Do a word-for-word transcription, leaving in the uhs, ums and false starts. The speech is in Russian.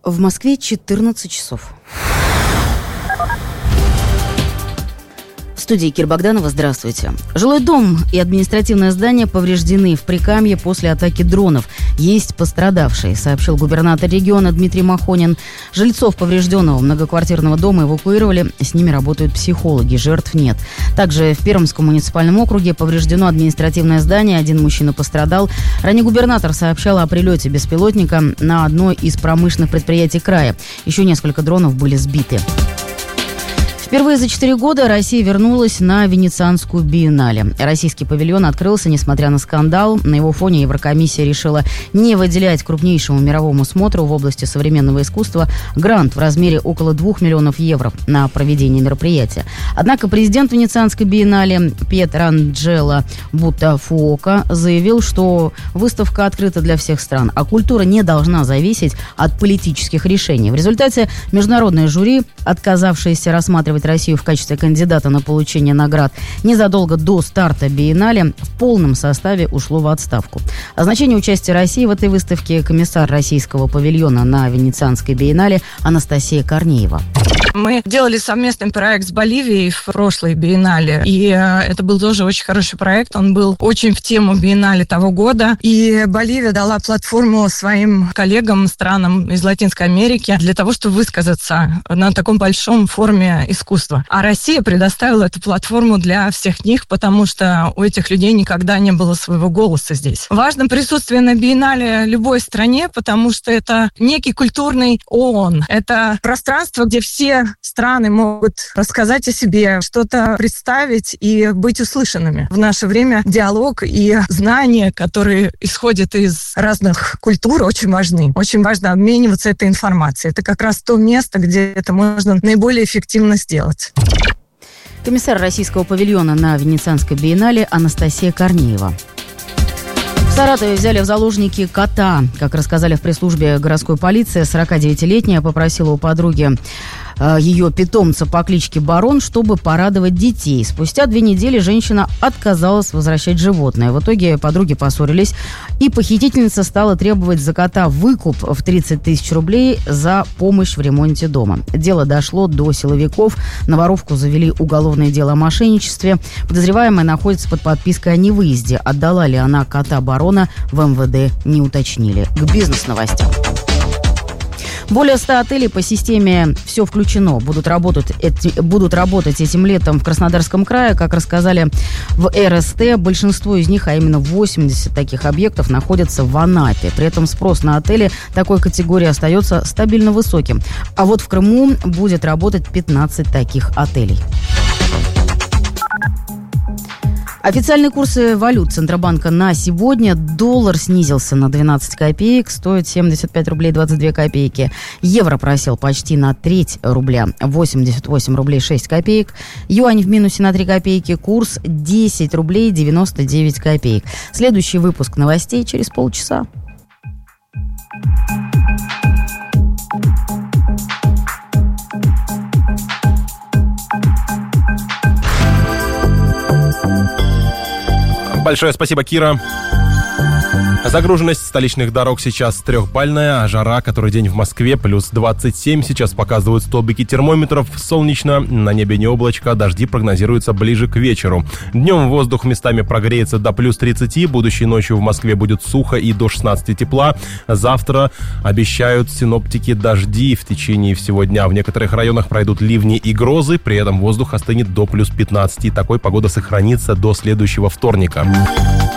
В Москве четырнадцать часов. В студии Кира Богданова. Здравствуйте. Жилой дом и административное здание повреждены в Прикамье после атаки дронов. Есть пострадавшие, сообщил губернатор региона Дмитрий Махонин. Жильцов поврежденного многоквартирного дома эвакуировали. С ними работают психологи. Жертв нет. Также в Пермском муниципальном округе повреждено административное здание. Один мужчина пострадал. Ранее губернатор сообщал о прилете беспилотника на одно из промышленных предприятий края. Еще несколько дронов были сбиты. Впервые за четыре года Россия вернулась на Венецианскую биеннале. Российский павильон открылся, несмотря на скандал. На его фоне Еврокомиссия решила не выделять крупнейшему мировому смотру в области современного искусства грант в размере около двух миллионов евро на проведение мероприятия. Однако президент Венецианской биеннале Пьетранджело Буттафуоко заявил, что выставка открыта для всех стран, а культура не должна зависеть от политических решений. В результате международное жюри, отказавшееся рассматривать Россию в качестве кандидата на получение наград, незадолго до старта биеннале в полном составе ушло в отставку. О значении участия России в этой выставке комиссар российского павильона на Венецианской биеннале Анастасия Корнеева. Мы делали совместный проект с Боливией в прошлой биеннале, и это был тоже очень хороший проект. Он был очень в тему биеннале того года, и Боливия дала платформу своим коллегам, странам из Латинской Америки для того, чтобы высказаться на таком большом форуме искусства. А Россия предоставила эту платформу для всех них, потому что у этих людей никогда не было своего голоса здесь. Важно присутствие на биеннале любой стране, потому что это некий культурный ООН. Это пространство, где все страны могут рассказать о себе, что-то представить и быть услышанными. В наше время диалог и знания, которые исходят из разных культур, очень важны. Очень важно обмениваться этой информацией. Это как раз то место, где это можно наиболее эффективно сделать. Комиссар российского павильона на Венецианской биеннале Анастасия Корнеева. В Саратове взяли в заложники кота. Как рассказали в пресс-службе городской полиции, сорокадевятилетняя попросила у подруги ее питомца по кличке Барон, чтобы порадовать детей. Спустя две недели женщина отказалась возвращать животное. В итоге подруги поссорились, и похитительница стала требовать за кота выкуп в тридцать тысяч рублей за помощь в ремонте дома. Дело дошло до силовиков. На воровку завели уголовное дело о мошенничестве. Подозреваемая находится под подпиской о невыезде. Отдала ли она кота Барона, в эм вэ дэ не уточнили. К бизнес-новостям. Более ста отелей по системе «Все включено» будут работать, эти, будут работать этим летом в Краснодарском крае. Как рассказали в эр эс тэ, большинство из них, а именно восемьдесят таких объектов, находятся в Анапе. При этом спрос на отели такой категории остается стабильно высоким. А вот в Крыму будет работать пятнадцать таких отелей. Официальные курсы валют Центробанка на сегодня. Доллар снизился на двенадцать копеек, стоит семьдесят пять рублей двадцать две копейки. Евро просел почти на треть рубля, восемьдесят восемь рублей шесть копеек. Юань в минусе на три копейки, курс десять рублей девяносто девять копеек. Следующий выпуск новостей через полчаса. Большое спасибо, Кира. Загруженность столичных дорог сейчас трехбальная, а жара, который день в Москве, плюс двадцать семь. Сейчас показывают столбики термометров. Солнечно, на небе не облачко, дожди прогнозируются ближе к вечеру. Днем воздух местами прогреется до плюс тридцати. Будущей ночью в Москве будет сухо и до шестнадцати тепла. Завтра обещают синоптики дожди в течение всего дня. В некоторых районах пройдут ливни и грозы, при этом воздух остынет до плюс пятнадцати. Такой погода сохранится до следующего вторника.